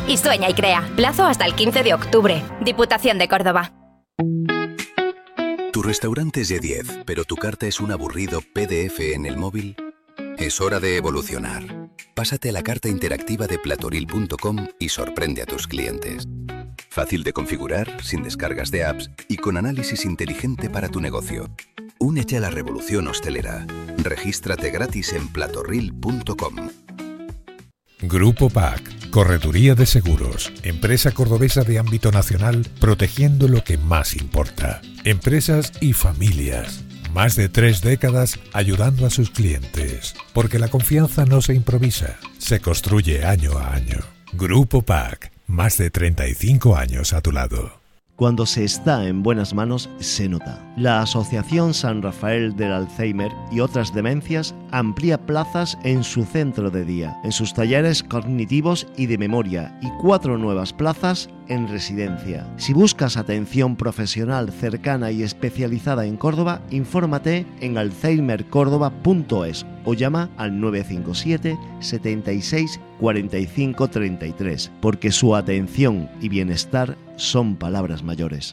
y sueña y crea. Plazo hasta el 15 de octubre. Diputación de Córdoba. Tu restaurante es de 10, pero tu carta es un aburrido PDF en el móvil. Es hora de evolucionar. Pásate a la carta interactiva de platoril.com y sorprende a tus clientes. Fácil de configurar, sin descargas de apps y con análisis inteligente para tu negocio. Únete a la revolución hostelera. Regístrate gratis en platoril.com. Grupo PAC, Correduría de Seguros, empresa cordobesa de ámbito nacional, protegiendo lo que más importa. Empresas y familias. Más de 3 décadas ayudando a sus clientes. Porque la confianza no se improvisa, se construye año a año. Grupo PAC, más de 35 años a tu lado. Cuando se está en buenas manos, se nota. La Asociación San Rafael del Alzheimer y otras demencias amplía plazas en su centro de día, en sus talleres cognitivos y de memoria, y 4 nuevas plazas en residencia. Si buscas atención profesional cercana y especializada en Córdoba, infórmate en alzheimercordoba.es o llama al 957 76 45 33, porque su atención y bienestar son palabras mayores.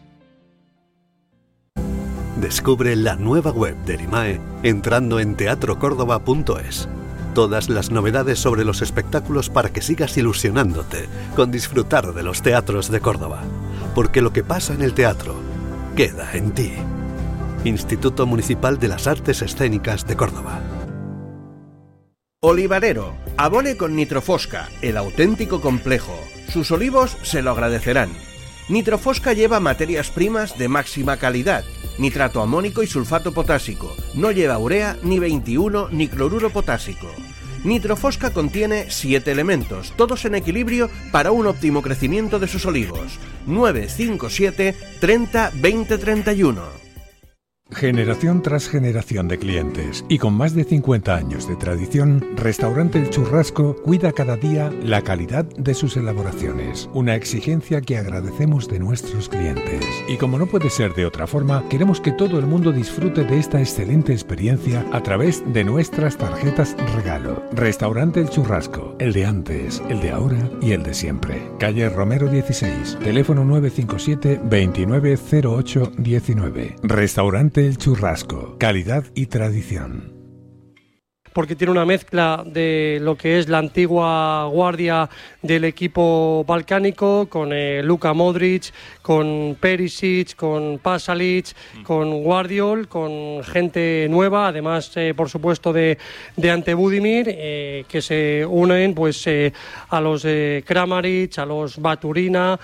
Descubre la nueva web del IMAE entrando en teatrocórdoba.es. Todas las novedades sobre los espectáculos para que sigas ilusionándote con disfrutar de los teatros de Córdoba. Porque lo que pasa en el teatro queda en ti. Instituto Municipal de las Artes Escénicas de Córdoba. Olivarero, abone con Nitrofosca, el auténtico complejo. Sus olivos se lo agradecerán. Nitrofosca lleva materias primas de máxima calidad, nitrato amónico y sulfato potásico. No lleva urea, ni 21, ni cloruro potásico. Nitrofosca contiene 7 elementos, todos en equilibrio para un óptimo crecimiento de sus olivos. 957 30 20 31. Generación tras generación de clientes y con más de 50 años de tradición, Restaurante El Churrasco cuida cada día la calidad de sus elaboraciones, una exigencia que agradecemos de nuestros clientes. Y como no puede ser de otra forma, queremos que todo el mundo disfrute de esta excelente experiencia a través de nuestras tarjetas regalo. Restaurante El Churrasco, el de antes, el de ahora y el de siempre. Calle Romero 16, teléfono 957 2908 19. Restaurante El Churrasco, calidad y tradición. Porque tiene una mezcla de lo que es la antigua guardia del equipo balcánico, con Luka Modric, con Perisic, con Pasalic, con Guardiol, con gente nueva, además, por supuesto, de Ante Budimir, que se unen pues a los Kramaric, a los Baturina,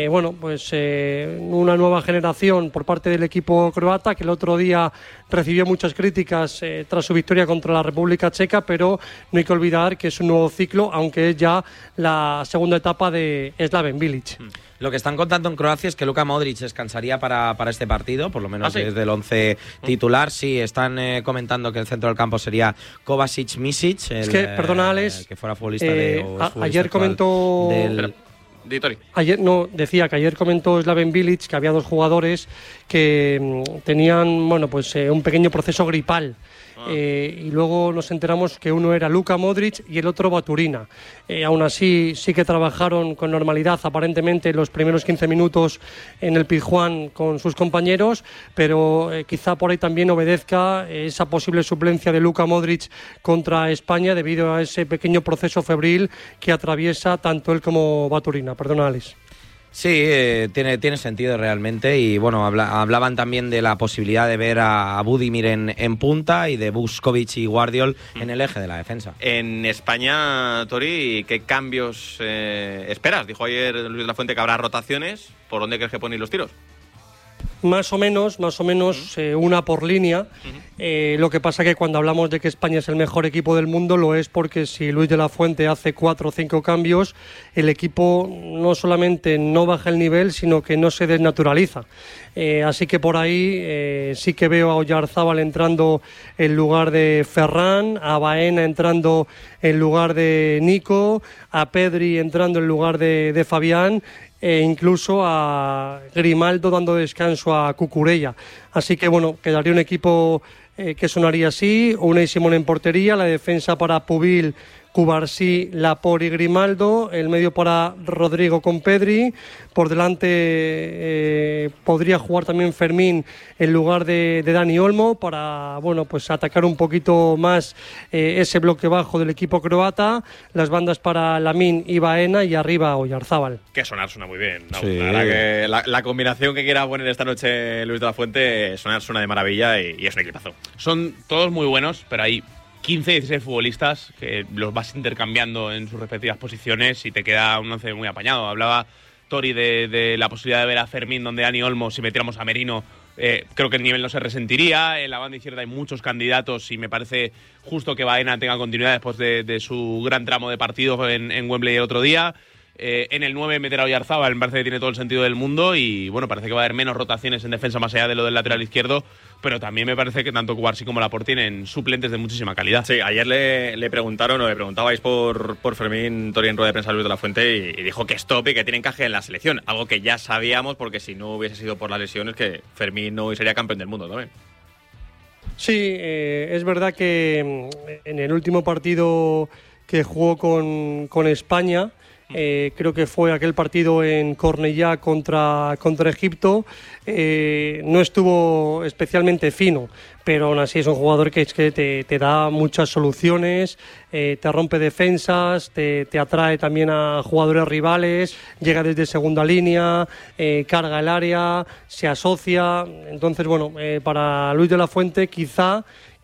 una nueva generación por parte del equipo croata, que el otro día recibió muchas críticas tras su victoria contra la República Checa, pero no hay que olvidar que es un nuevo ciclo, aunque es ya la segunda etapa de Slaven Bilic. Lo que están contando en Croacia es que Luka Modric descansaría para este partido, por lo menos desde el 11 titular. Sí, están comentando que el centro del campo sería Kovacic-Misic, perdona, Alex, que fuera futbolista ayer comentó decía que ayer comentó Slaven Bilic que había 2 jugadores que tenían un pequeño proceso gripal. Y luego nos enteramos que uno era Luka Modric y el otro Baturina. Aún así sí que trabajaron con normalidad aparentemente los primeros 15 minutos en el Pizjuán con sus compañeros, pero quizá por ahí también obedezca esa posible suplencia de Luka Modric contra España debido a ese pequeño proceso febril que atraviesa tanto él como Baturina. Perdona, Alex. Sí, tiene sentido realmente, y bueno, hablaban también de la posibilidad de ver a Budimir en punta y de Vuskovic y Guardiol en el eje de la defensa. En España, Tori, ¿qué cambios esperas? Dijo ayer Luis de la Fuente que habrá rotaciones. ¿Por dónde crees que ponen los tiros? Más o menos, una por línea. Lo que pasa que cuando hablamos de que España es el mejor equipo del mundo, lo es porque si Luis de la Fuente hace 4 o 5 cambios, el equipo no solamente no baja el nivel, sino que no se desnaturaliza. Así que por ahí sí que veo a Oyarzábal entrando en lugar de Ferran, a Baena entrando en lugar de Nico, a Pedri entrando en lugar de Fabián, e incluso a Grimaldo dando descanso a Cucurella. Así que quedaría un equipo que sonaría así: Unai Simón en portería, la defensa para Pubil Cubarsí, Laporte y Grimaldo, el medio para Rodrigo con Pedri, por delante podría jugar también Fermín en lugar de Dani Olmo para, bueno, pues atacar un poquito más ese bloque bajo del equipo croata, las bandas para Lamine y Baena y arriba Oyarzábal. Que suena muy bien, ¿no? Sí. La verdad que la combinación que quiera poner esta noche Luis de la Fuente suena de maravilla y es un equipazo. Son todos muy buenos, pero hay 15, 16 futbolistas que los vas intercambiando en sus respectivas posiciones y te queda un once muy apañado. Hablaba Tori de la posibilidad de ver a Fermín donde Dani Olmo, si metiéramos a Merino, creo que el nivel no se resentiría. En la banda izquierda hay muchos candidatos y me parece justo que Baena tenga continuidad después de su gran tramo de partido en Wembley el otro día. En el 9 meter a Oyarzábal me parece que tiene todo el sentido del mundo y bueno, parece que va a haber menos rotaciones en defensa más allá de lo del lateral izquierdo, pero también me parece que tanto Cubarsí como Laporte tienen suplentes de muchísima calidad. Sí, ayer le preguntabais por Fermín Tori en rueda de prensa a Luis de la Fuente y dijo que es top y que tiene encaje en la selección, algo que ya sabíamos porque si no hubiese sido por las lesiones que Fermín no sería campeón del mundo también. Sí, es verdad que en el último partido que jugó con España, creo que fue aquel partido en Cornellá contra Egipto, no estuvo especialmente fino, pero aún así es un jugador que te da muchas soluciones, te rompe defensas, te atrae también a jugadores rivales, llega desde segunda línea, carga el área, se asocia. Entonces, bueno, para Luis de la Fuente quizá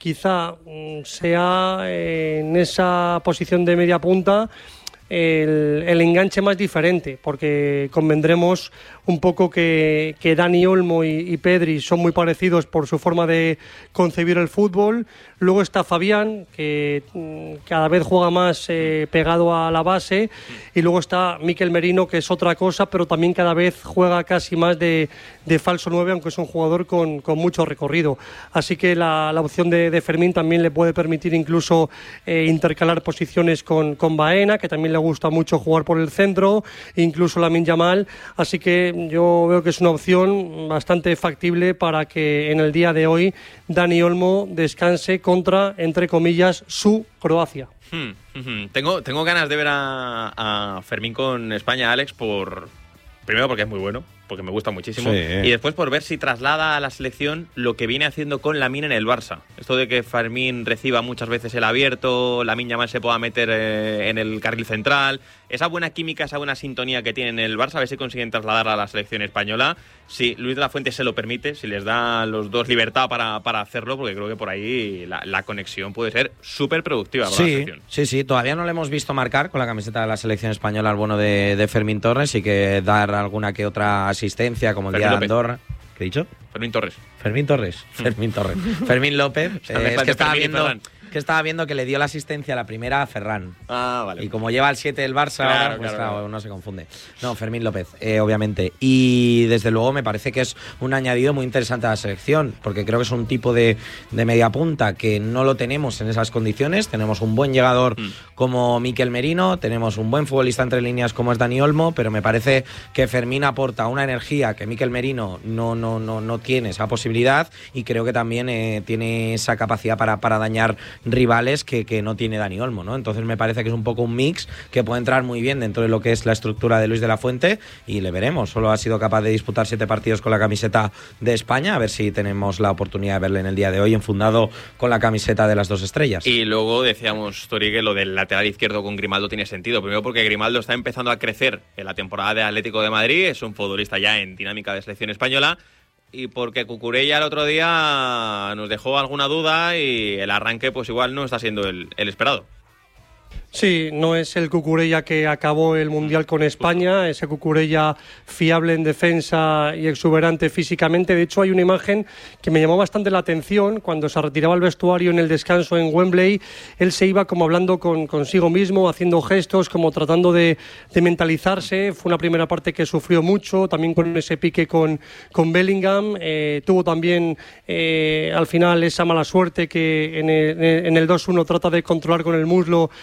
sea en esa posición de media punta el enganche más diferente, porque convendremos un poco que Dani Olmo y Pedri son muy parecidos por su forma de concebir el fútbol. Luego está Fabián, que cada vez juega más pegado a la base, y luego está Mikel Merino, que es otra cosa, pero también cada vez juega casi más de falso 9, aunque es un jugador con mucho recorrido. Así que la opción de Fermín también le puede permitir incluso intercalar posiciones con Baena, que también le gusta mucho jugar por el centro, incluso Lamine Yamal. Así que yo veo que es una opción bastante factible para que en el día de hoy Dani Olmo descanse contra, entre comillas, su Croacia. Tengo ganas de ver a Fermín con España, Alex, primero porque es muy bueno, porque me gusta muchísimo, sí. Y después por ver si traslada a la selección lo que viene haciendo con Lamine en el Barça. Esto de que Fermín reciba muchas veces el abierto, Lamine Yamal se pueda meter en el carril central, esa buena química, esa buena sintonía que tiene en el Barça, a ver si consiguen trasladarla a la selección española. Si Luis de la Fuente se lo permite, si les da a los dos libertad para hacerlo, porque creo que por ahí la conexión puede ser súper productiva para la selección. Sí, todavía no le hemos visto marcar con la camiseta de la selección española al bueno de Fermín Torres, y que dar alguna que otra asistencia como el día de Andorra. ¿Qué he dicho? Fermín Torres. Fermín López. Es que estaba viendo que le dio la asistencia a la primera a Ferran. Ah, vale. Y como lleva el 7 del Barça, claro, no se confunde. No, Fermín López, obviamente. Y desde luego me parece que es un añadido muy interesante a la selección, porque creo que es un tipo de media punta que no lo tenemos en esas condiciones. Tenemos un buen llegador como Mikel Merino, tenemos un buen futbolista entre líneas como es Dani Olmo, pero me parece que Fermín aporta una energía que Mikel Merino no tiene esa posibilidad, y creo que también tiene esa capacidad para dañar rivales que no tiene Dani Olmo, ¿no? Entonces me parece que es un poco un mix que puede entrar muy bien dentro de lo que es la estructura de Luis de la Fuente, y le veremos. Solo ha sido capaz de disputar 7 partidos con la camiseta de España, a ver si tenemos la oportunidad de verle en el día de hoy enfundado con la camiseta de las 2 estrellas. Y luego decíamos, Tori, que lo del lateral izquierdo con Grimaldo tiene sentido. Primero porque Grimaldo está empezando a crecer en la temporada de Atlético de Madrid, es un futbolista ya en dinámica de selección española, y porque Cucurella el otro día nos dejó alguna duda y el arranque pues igual no está siendo el esperado. Sí, no es el Cucurella que acabó el Mundial con España, ese Cucurella fiable en defensa y exuberante físicamente. De hecho, hay una imagen que me llamó bastante la atención. Cuando se retiraba al vestuario en el descanso en Wembley, él se iba como hablando consigo mismo, haciendo gestos, como tratando de mentalizarse. Fue una primera parte que sufrió mucho, también con ese pique con Bellingham. Tuvo también al final esa mala suerte que en el 2-1 trata de controlar con el muslo y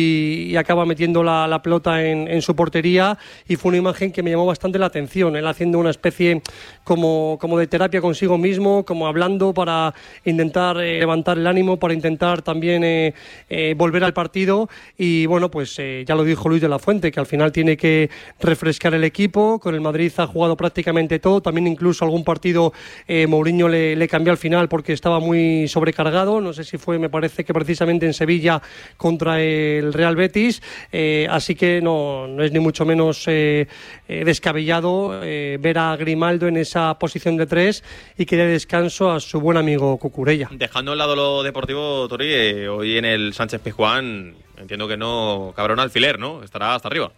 y acaba metiendo la pelota en su portería, y fue una imagen que me llamó bastante la atención, él haciendo una especie como de terapia consigo mismo, como hablando para intentar levantar el ánimo, para intentar también volver al partido. Y bueno, pues ya lo dijo Luis de la Fuente, que al final tiene que refrescar el equipo. Con el Madrid ha jugado prácticamente todo, también incluso algún partido Mourinho le cambió al final porque estaba muy sobrecargado, no sé si fue, me parece que precisamente en Sevilla contra el Real Betis, así que no es ni mucho menos descabellado ver a Grimaldo en esa posición de 3 y que dé descanso a su buen amigo Cucurella. Dejando a un lado lo deportivo, Tori, hoy en el Sánchez-Pizjuán entiendo que no cabrá un alfiler, ¿no? Estará hasta arriba.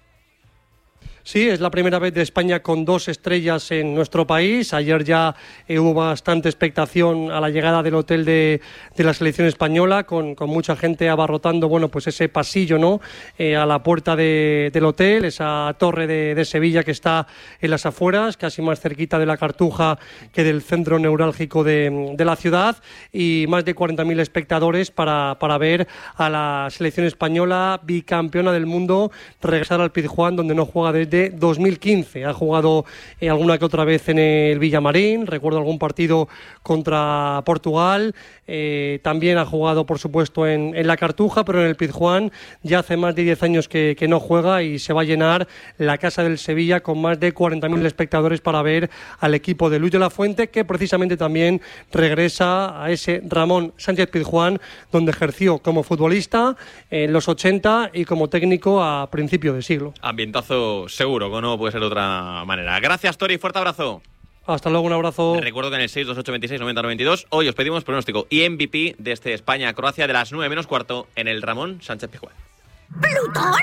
Sí, es la primera vez de España con 2 estrellas en nuestro país. Ayer ya hubo bastante expectación a la llegada del hotel de la selección española, con mucha gente abarrotando, bueno, pues ese pasillo, ¿no? A la puerta del hotel, esa torre de Sevilla que está en las afueras, casi más cerquita de la Cartuja que del centro neurálgico de la ciudad, y más de 40.000 espectadores para ver a la selección española, bicampeona del mundo, regresar al Pizjuán, donde no juega desde 2015. Ha jugado alguna que otra vez en el Villamarín, recuerdo algún partido contra Portugal, también ha jugado por supuesto en la Cartuja, pero en el Pizjuán ya hace más de 10 años que no juega, y se va a llenar la casa del Sevilla con más de 40.000 espectadores para ver al equipo de Luis de la Fuente, que precisamente también regresa a ese Ramón Sánchez Pizjuán donde ejerció como futbolista en los 80 y como técnico a principio de siglo. Ambientazo seguro, que no puede ser de otra manera. Gracias, Tori, fuerte abrazo. Hasta luego, un abrazo. Recuerdo que en el 628269092 hoy os pedimos pronóstico y MVP de este España-Croacia de las 9 menos cuarto en el Ramón Sánchez Pizjuán. ¿Plutón?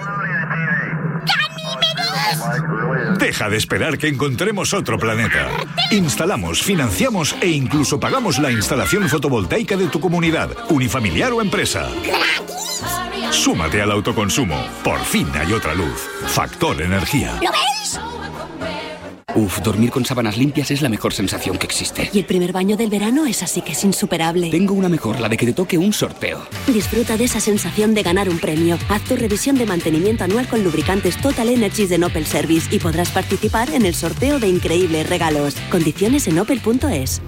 ¡Ganímedes! Deja de esperar que encontremos otro planeta. Instalamos, financiamos e incluso pagamos la instalación fotovoltaica de tu comunidad, unifamiliar o empresa. ¡Gratis! Súmate al autoconsumo. Por fin hay otra luz. Factor Energía. ¿Lo veis? Uf, dormir con sábanas limpias es la mejor sensación que existe. Y el primer baño del verano es así que es insuperable. Tengo una mejor, la de que te toque un sorteo. Disfruta de esa sensación de ganar un premio. Haz tu revisión de mantenimiento anual con lubricantes Total Energies de Opel Service y podrás participar en el sorteo de increíbles regalos. Condiciones en opel.es.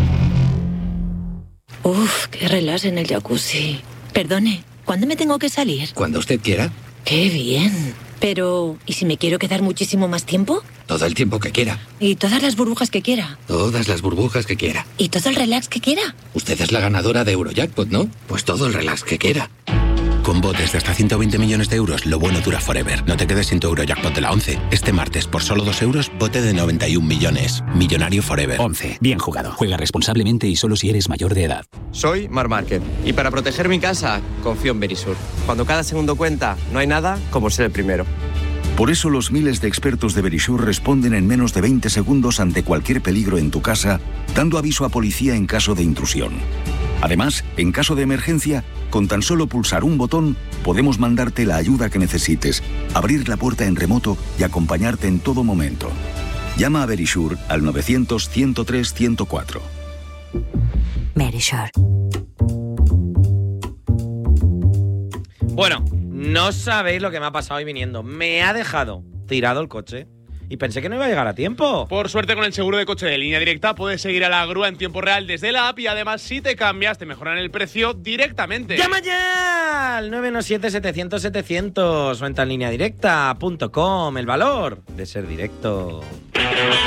Uf, qué relax en el jacuzzi. Perdone, ¿cuándo me tengo que salir? Cuando usted quiera. ¡Qué bien! Pero, ¿y si me quiero quedar muchísimo más tiempo? Todo el tiempo que quiera. ¿Y todas las burbujas que quiera? Todas las burbujas que quiera. ¿Y todo el relax que quiera? Usted es la ganadora de Eurojackpot, ¿no? Pues todo el relax que quiera. Con botes de hasta 120 millones de euros, lo bueno dura forever. No te quedes sin tu Eurojackpot de la 11. Este martes, por solo 2 euros, bote de 91 millones. Millonario forever. 11. Bien jugado. Juega responsablemente y solo si eres mayor de edad. Soy Mar Márquez y para proteger mi casa, confío en Verisur. Cuando cada segundo cuenta, no hay nada como ser el primero. Por eso los miles de expertos de Verisur responden en menos de 20 segundos ante cualquier peligro en tu casa, dando aviso a policía en caso de intrusión. Además, en caso de emergencia, con tan solo pulsar un botón, podemos mandarte la ayuda que necesites, abrir la puerta en remoto y acompañarte en todo momento. Llama a Verisur al 900-103-104. Verisur. Bueno, no sabéis lo que me ha pasado hoy viniendo. Me ha dejado tirado el coche y pensé que no iba a llegar a tiempo. Por suerte, con el seguro de coche de Línea Directa puedes seguir a la grúa en tiempo real desde la app y además si te cambias te mejoran el precio directamente. ¡Llama ya! Al 917-700-700 o entra en lineadirecta.com. El valor de ser directo.